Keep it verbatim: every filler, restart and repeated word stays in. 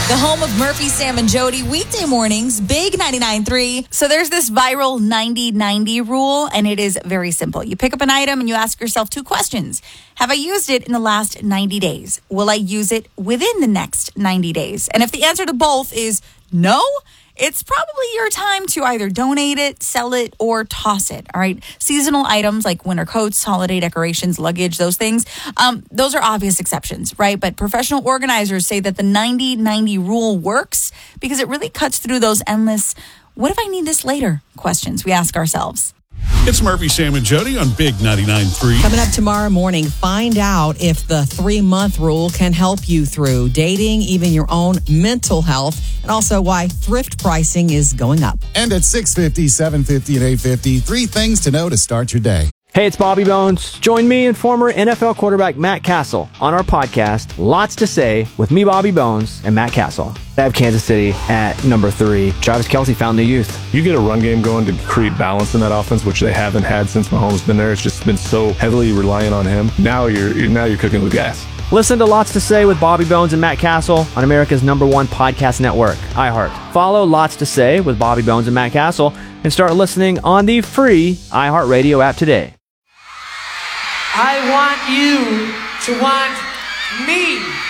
The home of Murphy, Sam, and Jody, weekday mornings, Big ninety-nine point three. So there's this viral ninety ninety rule, and it is very simple. You pick up an item and you ask yourself two questions. Have I used it in the last ninety days? Will I use it within the next ninety days? And if the answer to both is no, it's probably your time to either donate it, sell it, or toss it, all right? Seasonal items like winter coats, holiday decorations, luggage, those things, um, those are obvious exceptions, right? But professional organizers say that the ninety ninety rule works because it really cuts through those endless, what if I need this later questions we ask ourselves. It's Murphy, Sam, and Jody on Big ninety-nine point three. Coming up tomorrow morning, find out if the three-month rule can help you through dating, even your own mental health, and also why thrift pricing is going up. And at six fifty, seven fifty, and eight fifty, three things to know to start your day. Hey, it's Bobby Bones. Join me and former N F L quarterback Matt Castle on our podcast, Lots to Say, with me, Bobby Bones, and Matt Castle. I have Kansas City at number three. Travis Kelce found the youth. You get a run game going to create balance in that offense, which they haven't had since Mahomes been there. It's just been so heavily reliant on him. Now you're, you're now you're cooking with gas. Listen to Lots to Say with Bobby Bones and Matt Castle on America's number one podcast network, iHeart. Follow Lots to Say with Bobby Bones and Matt Castle and start listening on the free iHeartRadio app today. I want you to want me.